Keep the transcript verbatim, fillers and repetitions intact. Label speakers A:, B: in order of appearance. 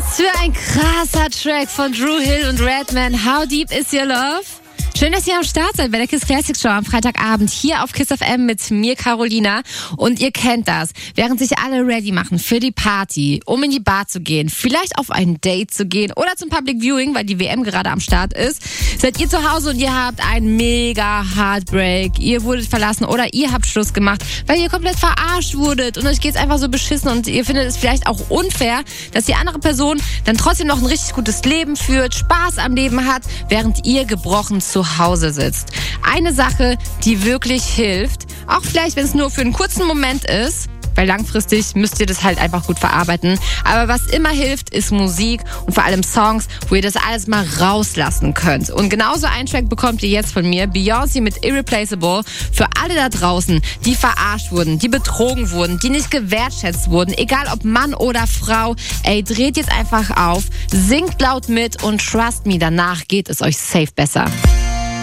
A: Was für ein krasser Track von Dru Hill und Redman. How Deep Is Your Love? Schön, dass ihr am Start seid bei der Kiss Classic Show am Freitagabend hier auf Kiss F M mit mir, Carolina. Und ihr kennt das. Während sich alle ready machen für die Party, um in die Bar zu gehen, vielleicht auf ein Date zu gehen oder zum Public Viewing, weil die W M gerade am Start ist, seid ihr zu Hause und ihr habt einen mega Heartbreak. Ihr wurdet verlassen oder ihr habt Schluss gemacht, weil ihr komplett verarscht wurdet und euch geht's einfach so beschissen und ihr findet es vielleicht auch unfair, dass die andere Person dann trotzdem noch ein richtig gutes Leben führt, Spaß am Leben hat, während ihr gebrochen zu Hause sitzt. Eine Sache, die wirklich hilft, auch vielleicht, wenn es nur für einen kurzen Moment ist, weil langfristig müsst ihr das halt einfach gut verarbeiten. Aber was immer hilft, ist Musik und vor allem Songs, wo ihr das alles mal rauslassen könnt. Und genauso einen Track bekommt ihr jetzt von mir, Beyoncé mit Irreplaceable, für alle da draußen, die verarscht wurden, die betrogen wurden, die nicht gewertschätzt wurden, egal ob Mann oder Frau. Ey, dreht jetzt einfach auf, singt laut mit und trust me, danach geht es euch safe besser.